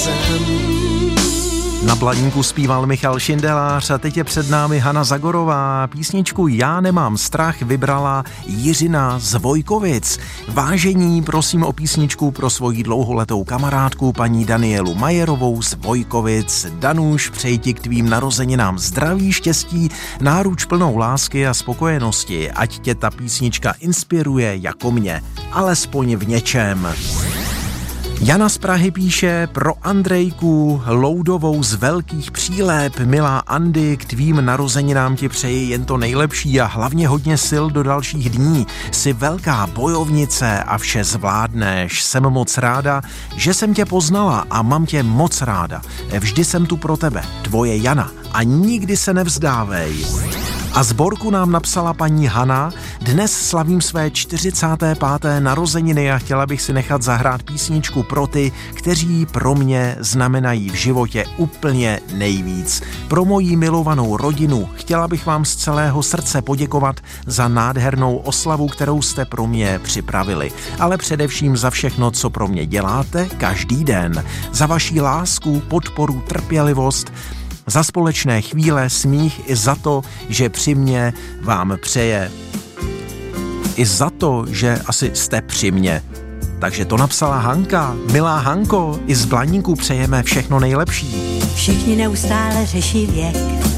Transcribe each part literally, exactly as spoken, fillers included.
Na Blaníku zpíval Michal Šindelář a teď je před námi Hana Zagorová. Písničku Já nemám strach vybrala Jiřina z Vojkovic. Vážení, prosím o písničku pro svoji dlouholetou kamarádku paní Danielu Majerovou z Vojkovic. Danuš, přeji ti k tvým narozeninám zdraví, štěstí, náruč plnou lásky a spokojenosti. Ať tě ta písnička inspiruje jako mě, alespoň v něčem. Jana z Prahy píše pro Andrejku Loudovou z Velkých Přílep. Milá Andy, k tvým narozeninám ti přeji jen to nejlepší a hlavně hodně sil do dalších dní. Jsi velká bojovnice a vše zvládneš. Jsem moc ráda, že jsem tě poznala a mám tě moc ráda. Vždy jsem tu pro tebe, tvoje Jana, a nikdy se nevzdávej. A zborku nám napsala paní Hana. Dnes slavím své čtyřicáté páté narozeniny a chtěla bych si nechat zahrát písničku pro ty, kteří pro mě znamenají v životě úplně nejvíc. Pro moji milovanou rodinu chtěla bych vám z celého srdce poděkovat za nádhernou oslavu, kterou jste pro mě připravili. Ale především za všechno, co pro mě děláte každý den. Za vaši lásku, podporu, trpělivost, za společné chvíle, smích i za to, že při mě vám přeje. I za to, že asi jste při mě. Takže to napsala Hanka. Milá Hanko, i z Blaníku přejeme všechno nejlepší. Všichni neustále řeší věk,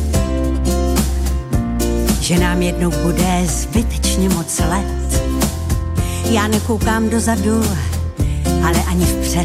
že nám jednou bude zbytečně moc let. Já nekoukám dozadu, ale ani vpřed.